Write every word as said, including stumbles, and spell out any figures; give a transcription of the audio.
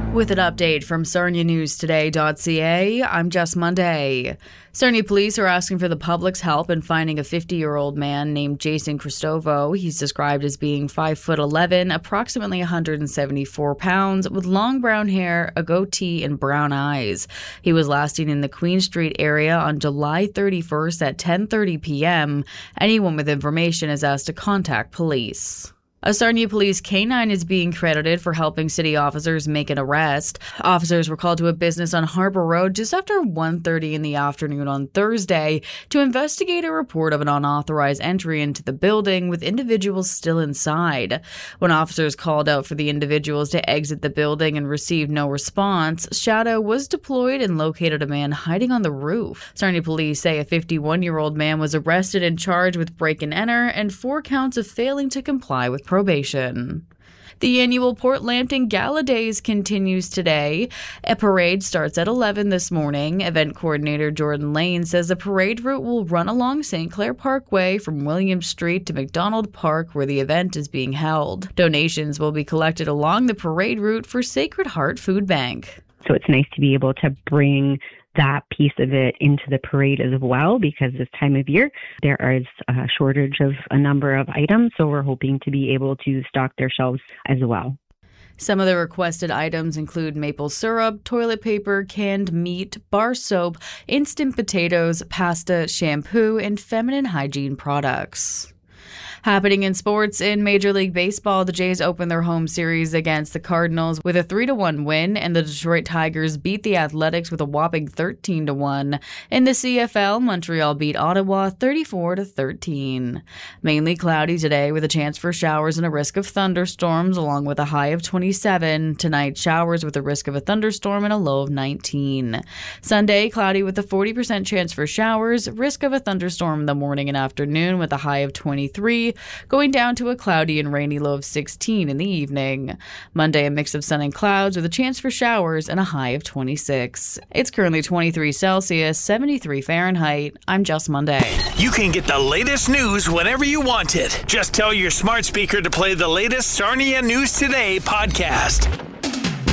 With an update from Sarnia News Today dot C A, I'm Jess Monday. Sarnia police are asking for the public's help in finding a fifty-year-old man named Jason Cristovo. He's described as being five foot eleven, approximately one hundred seventy-four pounds, with long brown hair, a goatee, and brown eyes. He was last seen in the Queen Street area on July thirty-first at ten thirty p.m. Anyone with information is asked to contact police. A Sarnia Police K nine is being credited for helping city officers make an arrest. Officers were called to a business on Harbor Road just after one thirty in the afternoon on Thursday to investigate a report of an unauthorized entry into the building with individuals still inside. When officers called out for the individuals to exit the building and received no response, Shadow was deployed and located a man hiding on the roof. Sarnia Police say a fifty-one-year-old man was arrested and charged with break and enter and four counts of failing to comply with probation. The annual Port Lambton Gala Days continues today. A parade starts at eleven this morning. Event coordinator Jordan Lane says the parade route will run along Saint Clair Parkway from William Street to McDonald Park, where the event is being held. Donations will be collected along the parade route for Sacred Heart Food Bank. So it's nice to be able to bring that piece of it into the parade as well, because this time of year there is a shortage of a number of items, so we're hoping to be able to stock their shelves as well. Some of the requested items include maple syrup, toilet paper, canned meat, bar soap, instant potatoes, pasta, shampoo, and feminine hygiene products. Happening in sports, in Major League Baseball, the Jays opened their home series against the Cardinals with a three to one win, and the Detroit Tigers beat the Athletics with a whopping thirteen to one. In the C F L, Montreal beat Ottawa thirty-four to thirteen. Mainly cloudy today with a chance for showers and a risk of thunderstorms, along with a high of twenty-seven. Tonight, showers with a risk of a thunderstorm and a low of nineteen. Sunday, cloudy with a forty percent chance for showers, risk of a thunderstorm in the morning and afternoon with a high of twenty-three. Going down to a cloudy and rainy low of sixteen in the evening. Monday, a mix of sun and clouds with a chance for showers and a high of twenty-six. It's currently twenty-three Celsius, seventy-three Fahrenheit. I'm Jess Monday. You can get the latest news whenever you want it. Just tell your smart speaker to play the latest Sarnia News Today podcast.